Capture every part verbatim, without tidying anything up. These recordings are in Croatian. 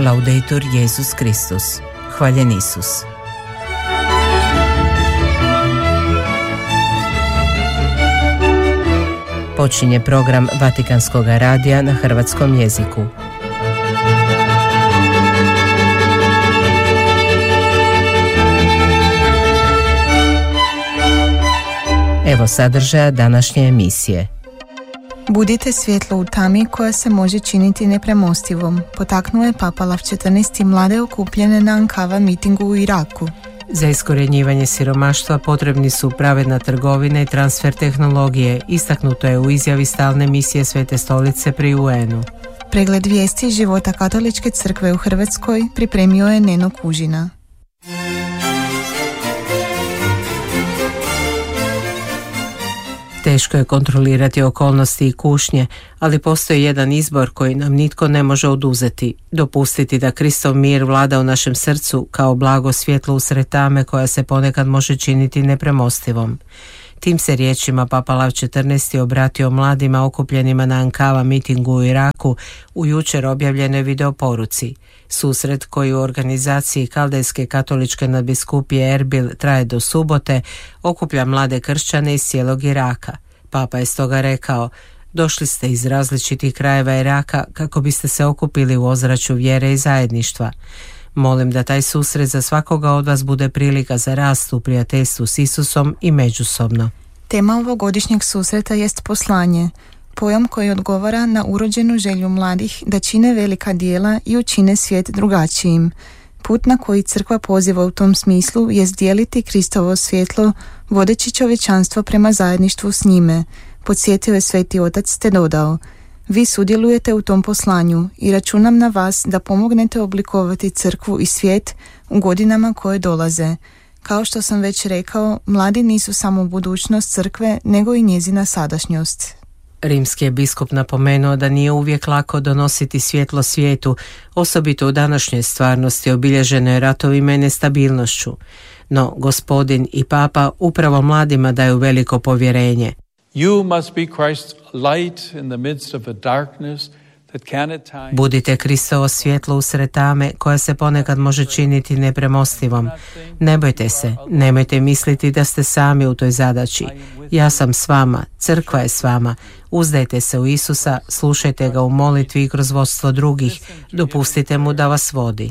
Laudetur Jesus Kristus. Hvaljen Isus. Počinje program Vatikanskog radija na hrvatskom jeziku. Evo sadržaja današnje emisije. Budite svjetlo u tami koja se može činiti nepremostivom, potaknuo je Papa Lav četrnaesti mlade okupljene na Ankava mitingu u Iraku. Za iskorjenjivanje siromaštva potrebni su pravedna trgovina i transfer tehnologije, istaknuto je u izjavi stalne misije Svete stolice pri U N-u. Pregled vijesti života Katoličke crkve u Hrvatskoj pripremio je Neno Kužina. Teško je kontrolirati okolnosti i kušnje, ali postoji jedan izbor koji nam nitko ne može oduzeti. Dopustiti da Kristov mir vlada u našem srcu kao blago svjetlo usred tame koja se ponekad može činiti nepremostivom. Tim se riječima Papa Lav četrnaesti obratio mladima okupljenima na Ankava mitingu u Iraku u jučer objavljenoj videoporuci. Susret koji u organizaciji Kaldejske katoličke nadbiskupije Erbil traje do subote okuplja mlade kršćane iz cijelog Iraka. Papa je stoga rekao: došli ste iz različitih krajeva Iraka kako biste se okupili u ozračju vjere i zajedništva. Molim da taj susret za svakoga od vas bude prilika za rast u prijateljstvu s Isusom i međusobno. Tema ovogodišnjeg susreta jest poslanje, pojam koji odgovara na urođenu želju mladih da čine velika djela i učine svijet drugačijim. Put na koji crkva poziva u tom smislu jest dijeliti Kristovo svjetlo, vodeći čovječanstvo prema zajedništvu s njime, podsjetio je Sveti Otac te dodao: vi sudjelujete u tom poslanju i računam na vas da pomognete oblikovati crkvu i svijet u godinama koje dolaze. Kao što sam već rekao, mladi nisu samo budućnost crkve, nego i njezina sadašnjost. Rimski je biskup napomenuo da nije uvijek lako donositi svjetlo svijetu, osobito u današnjoj stvarnosti obilježenoj ratovima i nestabilnošću. No, Gospodin i Papa upravo mladima daju veliko povjerenje. You must be Christ's light in the midst of a darkness that can at times... Budite Kristovo svjetlo usred tame koja se ponekad može činiti nepremostivom. Ne bojte se, nemojte misliti da ste sami u toj zadaći. Ja sam s vama, crkva je s vama. Uzdajte se u Isusa, slušajte ga u molitvi i kroz vodstvo drugih. Dopustite mu da vas vodi.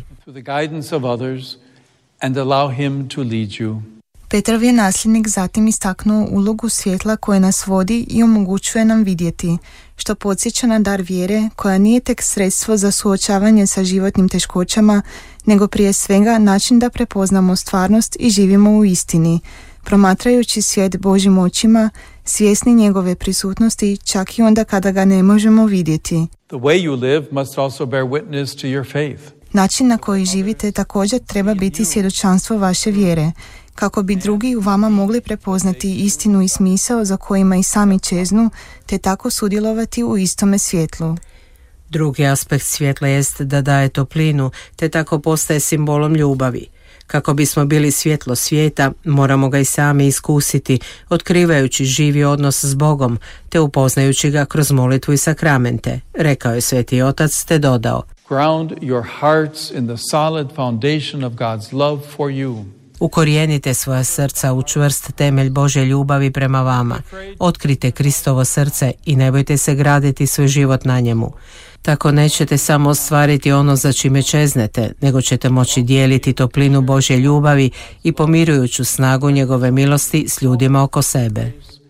Petrov je nasljednik zatim istaknuo ulogu svjetla koje nas vodi i omogućuje nam vidjeti, što podsjeća na dar vjere koja nije tek sredstvo za suočavanje sa životnim teškoćama, nego prije svega način da prepoznamo stvarnost i živimo u istini, promatrajući svijet Božjim očima, svjesni njegove prisutnosti čak i onda kada ga ne možemo vidjeti. The way you live must also bear witness to your faith. Način na koji živite također treba biti svjedočanstvo vaše vjere, kako bi drugi u vama mogli prepoznati istinu i smisao za kojima i sami čeznu, te tako sudjelovati u istome svjetlu. Drugi aspekt svjetla jest da daje toplinu, te tako postaje simbolom ljubavi. Kako bismo bili svjetlo svijeta, moramo ga i sami iskusiti, otkrivajući živi odnos s Bogom, te upoznajući ga kroz molitvu i sakramente, rekao je Sveti Otac te dodao: Ground your hearts in the solid foundation of God's love for you. Ukorijenite svoja srca u čvrst temelj Božje ljubavi prema vama. Otkrite Kristovo srce i ne bojte se graditi svoj život na njemu. Tako nećete samo ostvariti ono za čime čeznete, nego ćete moći dijeliti toplinu Božje ljubavi i pomirujuću snagu njegove milosti s ljudima oko sebe.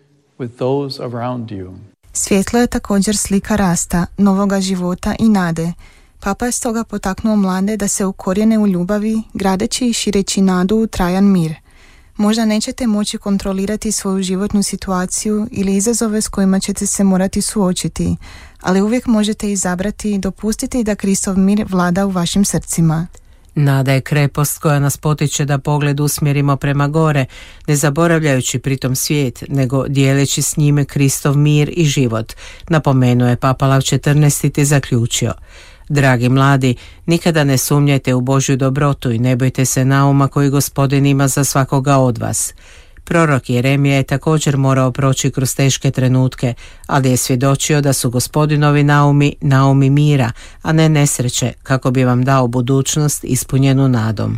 Svjetlo je također slika rasta, novoga života i nade. Papa je stoga potaknuo mlade da se ukorijene u ljubavi, gradeći i šireći nadu u trajan mir. Možda nećete moći kontrolirati svoju životnu situaciju ili izazove s kojima ćete se morati suočiti, ali uvijek možete izabrati i dopustiti da Kristov mir vlada u vašim srcima. Nada je krepost koja nas potiče da pogled usmjerimo prema gore, ne zaboravljajući pritom svijet, nego dijeleći s njime Kristov mir i život, napomenuo je Papa Lav četrnaesti te zaključio: dragi mladi, nikada ne sumnjajte u Božju dobrotu i ne bojte se nauma koji Gospodin ima za svakoga od vas. Prorok Jeremija je također morao proći kroz teške trenutke, ali je svjedočio da su Gospodinovi naumi naumi mira, a ne nesreće, kako bi vam dao budućnost ispunjenu nadom.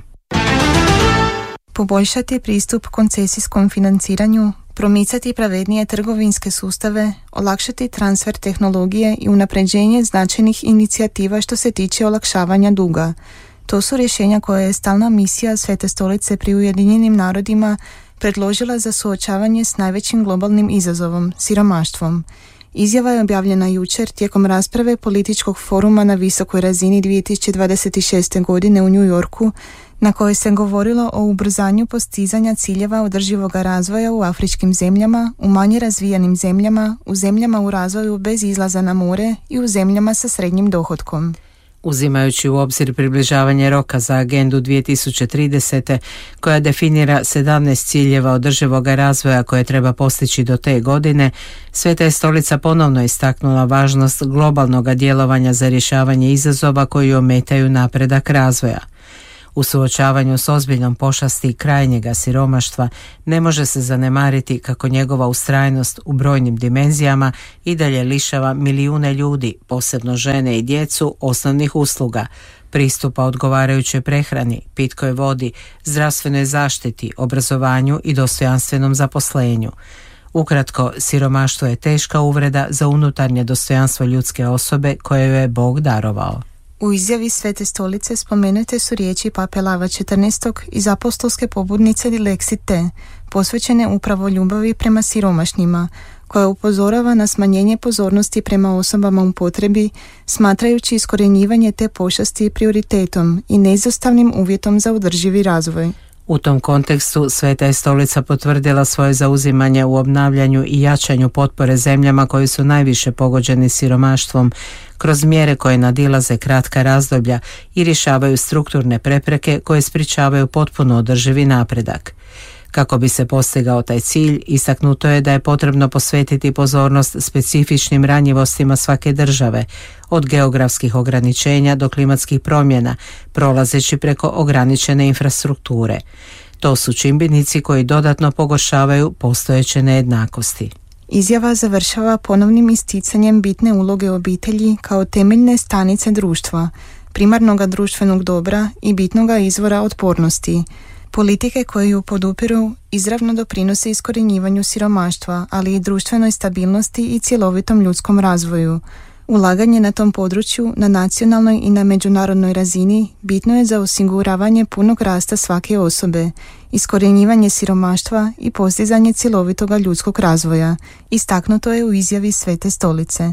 Poboljšati pristup koncesijskom financiranju, promicati pravednije trgovinske sustave, olakšati transfer tehnologije i unapređenje značajnih inicijativa što se tiče olakšavanja duga. To su rješenja koje je stalna misija Svete stolice pri Ujedinjenim narodima predložila za suočavanje s najvećim globalnim izazovom, siromaštvom. Izjava je objavljena jučer tijekom rasprave političkog foruma na visokoj razini dvije tisuće dvadeset šeste. godine u New Yorku, na kojoj se govorilo o ubrzanju postizanja ciljeva održivog razvoja u afričkim zemljama, u manje razvijenim zemljama, u zemljama u razvoju bez izlaza na more i u zemljama sa srednjim dohotkom. Uzimajući u obzir približavanje roka za agendu dvije tisuće tridesete. koja definira sedamnaest ciljeva održivog razvoja koje treba postići do te godine, Sveta je stolica ponovno istaknula važnost globalnog djelovanja za rješavanje izazova koji ometaju napredak razvoja. U suočavanju s ozbiljnom pošasti krajnjega siromaštva ne može se zanemariti kako njegova ustrajnost u brojnim dimenzijama i dalje lišava milijune ljudi, posebno žene i djecu, osnovnih usluga, pristupa odgovarajućoj prehrani, pitkoj vodi, zdravstvenoj zaštiti, obrazovanju i dostojanstvenom zaposlenju. Ukratko, siromaštvo je teška uvreda za unutarnje dostojanstvo ljudske osobe koje joj je Bog darovao. U izjavi Svete stolice spomenute su riječi Pape Lava četrnaestog iz apostolske pobudnice Dilexit Te, posvećene upravo ljubavi prema siromašnima, koja upozorava na smanjenje pozornosti prema osobama u potrebi, smatrajući iskorjenjivanje te pošasti prioritetom i neizostavnim uvjetom za održivi razvoj. U tom kontekstu Sveta je stolica potvrdila svoje zauzimanje u obnavljanju i jačanju potpore zemljama koji su najviše pogođeni siromaštvom kroz mjere koje nadilaze kratka razdoblja i rješavaju strukturne prepreke koje sprječavaju potpuno održivi napredak. Kako bi se postigao taj cilj, istaknuto je da je potrebno posvetiti pozornost specifičnim ranjivostima svake države, od geografskih ograničenja do klimatskih promjena, prolazeći preko ograničene infrastrukture. To su čimbenici koji dodatno pogoršavaju postojeće nejednakosti. Izjava završava ponovnim isticanjem bitne uloge obitelji kao temeljne stanice društva, primarnoga društvenog dobra i bitnoga izvora otpornosti. Politike koje ju podupiru izravno doprinose iskorjenjivanju siromaštva, ali i društvenoj stabilnosti i cjelovitom ljudskom razvoju. Ulaganje na tom području na nacionalnoj i na međunarodnoj razini bitno je za osiguravanje punog rasta svake osobe, iskorjenjivanje siromaštva i postizanje cjelovitoga ljudskog razvoja, istaknuto je u izjavi Svete stolice.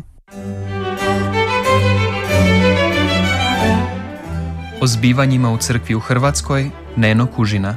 O zbivanjima u crkvi u Hrvatskoj Neno Kužina.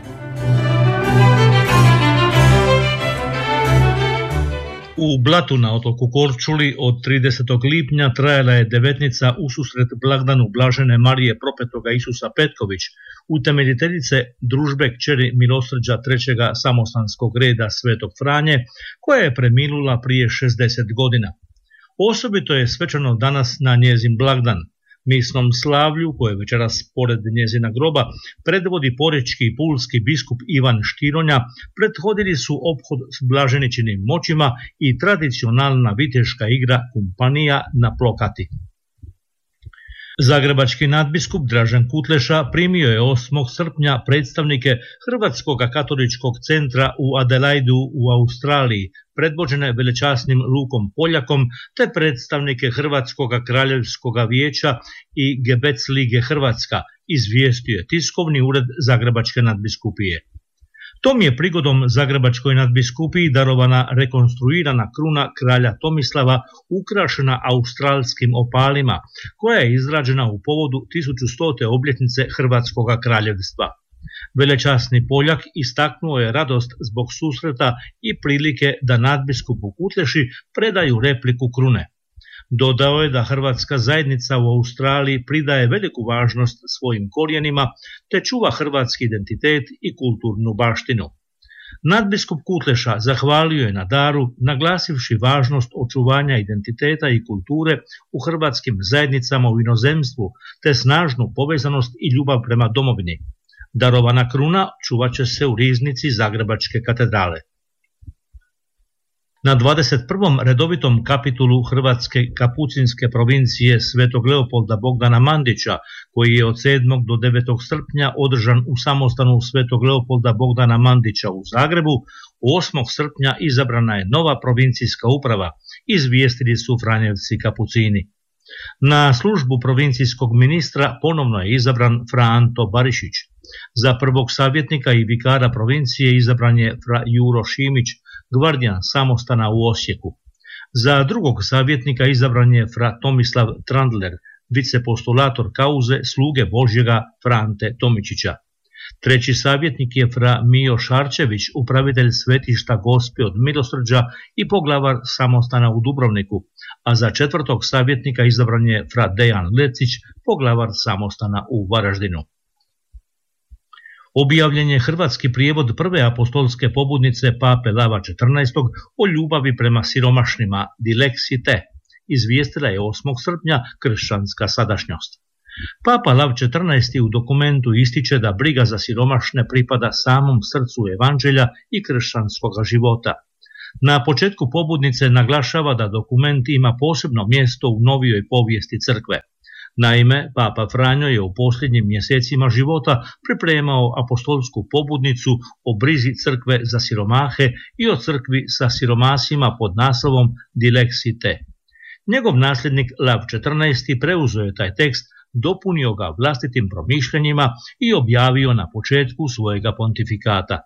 U Blatu na otoku Korčuli od tridesetog lipnja trajala je devetnica ususret blagdanu Blažene Marije Propetoga Isusa Petković, utemeljiteljice družbe kćeri milosrđa trećega samostanskog reda Svetog Franje, koja je preminula prije šezdeset godina. Osobito je svečano danas na njezin blagdan. Misnom slavlju, koje večeras pored njezina groba predvodi porečki i pulski biskup Ivan Štironja, prethodili su ophod s blaženičinim moćima i tradicionalna viteška igra kumpanija na plokati. Zagrebački nadbiskup Dražen Kutleša primio je osmog srpnja predstavnike Hrvatskog katoličkog centra u Adelaidu u Australiji, predvođene velečasnim Lukom Poljakom, te predstavnike Hrvatskog kraljevskog vijeća i Gebec lige Hrvatska, izvijestio je tiskovni ured Zagrebačke nadbiskupije. Tom je prigodom Zagrebačkoj nadbiskupiji darovana rekonstruirana kruna kralja Tomislava ukrašena australskim opalima, koja je izrađena u povodu tisuću stote obljetnice Hrvatskog kraljevstva. Velečasni Poljak istaknuo je radost zbog susreta i prilike da nadbiskupu Kutleši predaju repliku krune. Dodao je da hrvatska zajednica u Australiji pridaje veliku važnost svojim korijenima te čuva hrvatski identitet i kulturnu baštinu. Nadbiskup Kutleša zahvalio je na daru, naglasivši važnost očuvanja identiteta i kulture u hrvatskim zajednicama u inozemstvu te snažnu povezanost i ljubav prema domovini. Darovana kruna čuvat će se u riznici Zagrebačke katedrale. Na dvadeset prvom redovitom kapitulu Hrvatske kapucinske provincije Svetog Leopolda Bogdana Mandića, koji je od sedmog do devetog srpnja održan u samostanu Svetog Leopolda Bogdana Mandića u Zagrebu, osmog srpnja izabrana je nova provincijska uprava, izvijestili su Franjevci kapucini. Na službu provincijskog ministra ponovno je izabran Fra Anto Barišić. Za prvog savjetnika i vikara provincije izabran je Fra Juro Šimić, gvardijan samostana u Osijeku. Za drugog savjetnika izabran je Fra Tomislav Trandler, vicepostulator kauze sluge Božjega Frante Tomičića. Treći savjetnik je Fra Mijo Šarčević, upravitelj svetišta Gospe od Milosrđa i poglavar samostana u Dubrovniku, a za četvrtog savjetnika izabran je Fra Dejan Lecić, poglavar samostana u Varaždinu. Objavljen je hrvatski prijevod prve apostolske pobudnice pape Lava četrnaestog o ljubavi prema siromašnima, Dilexi te, izvijestila je osmog srpnja Kršćanska sadašnjost. Papa Lav četrnaesti u dokumentu ističe da briga za siromašne pripada samom srcu evanđelja i kršćanskog života. Na početku pobudnice naglašava da dokument ima posebno mjesto u novijoj povijesti crkve. Naime, Papa Franjo je u posljednjim mjesecima života pripremao apostolsku pobudnicu o brizi crkve za siromahe i o crkvi sa siromasima pod naslovom Dilexi te. Njegov nasljednik Lav četrnaesti preuzeo je taj tekst, dopunio ga vlastitim promišljanjima i objavio na početku svojega pontifikata.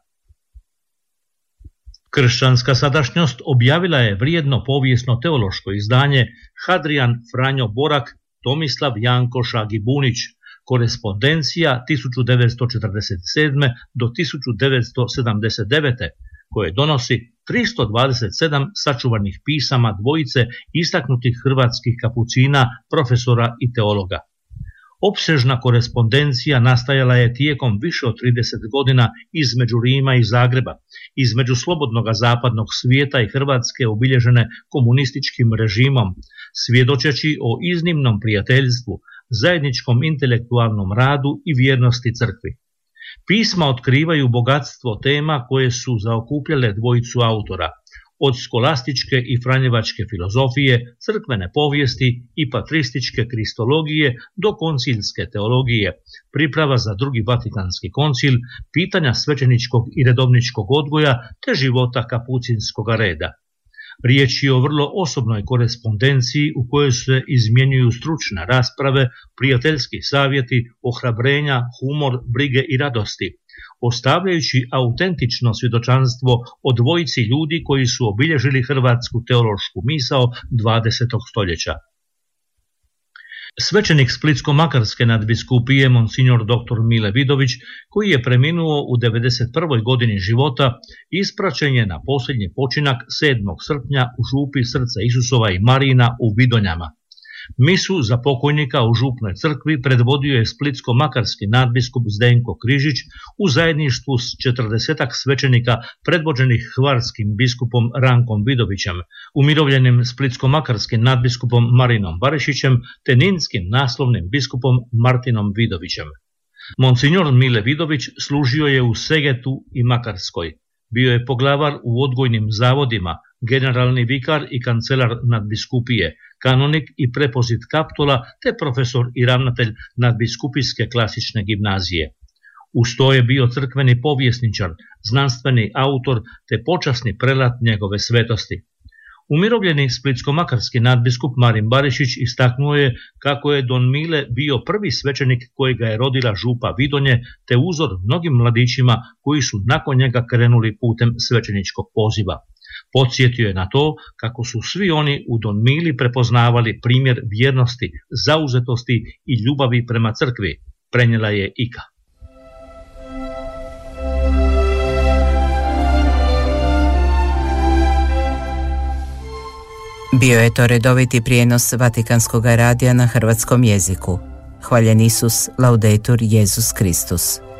Kršćanska sadašnjost objavila je vrijedno povijesno teološko izdanje Hadrian Franjo Borak Tomislav Janko Šagibunić, korespondencija tisuću devetsto četrdeset sedme do tisuću devetsto sedamdeset devete, koje donosi tristo dvadeset sedam sačuvanih pisama dvojice istaknutih hrvatskih kapucina, profesora i teologa. Opsežna korespondencija nastajala je tijekom više od trideset godina između Rima i Zagreba, između slobodnog zapadnog svijeta i Hrvatske obilježene komunističkim režimom, svjedočeći o iznimnom prijateljstvu, zajedničkom intelektualnom radu i vjernosti crkvi. Pisma otkrivaju bogatstvo tema koje su zaokupljale dvojicu autora, od skolastičke i franjevačke filozofije, crkvene povijesti i patrističke kristologije do koncilske teologije, priprava za drugi Vatikanski koncil, pitanja svećeničkog i redovničkog odgoja te života kapucinskog reda. Riječ je o vrlo osobnoj korespondenciji u kojoj se izmjenjuju stručne rasprave, prijateljski savjeti, ohrabrenja, humor, brige i radosti, ostavljajući autentično svjedočanstvo o dvojici ljudi koji su obilježili hrvatsku teološku misao dvadesetog stoljeća. Svećenik Splitsko-makarske nadbiskupije monsignor doktor Mile Vidović, koji je preminuo u devedeset prvoj godini života, ispraćen je na posljednji počinak sedmog srpnja u župi Srca Isusova i Marina u Vidonjama. Misu za pokojnika u župnoj crkvi predvodio je splitsko-makarski nadbiskup Zdenko Križić u zajedništvu s četrdesetak svećenika predvođenih hvarskim biskupom Rankom Vidovićem, umirovljenim splitsko-makarskim nadbiskupom Marinom Barišićem te ninskim naslovnim biskupom Martinom Vidovićem. Monsignor Mile Vidović služio je u Segetu i Makarskoj. Bio je poglavar u odgojnim zavodima, generalni vikar i kancelar nadbiskupije, kanonik i prepozit kaptula te profesor i ravnatelj nadbiskupijske klasične gimnazije. Uz to je bio crkveni povjesničar, znanstveni autor te počasni prelat njegove svetosti. Umirovljeni splitsko-makarski nadbiskup Marin Barišić istaknuo je kako je don Mile bio prvi svećenik kojega je rodila župa Vidonje te uzor mnogim mladićima koji su nakon njega krenuli putem svećeničkog poziva. Podsjetio je na to kako su svi oni u don Mili prepoznavali primjer vjernosti, zauzetosti i ljubavi prema crkvi, prenijela je Ika. Bio je to redoviti prijenos Vatikanskog radija na hrvatskom jeziku. Hvaljen Isus, laudetur Jesus Kristus.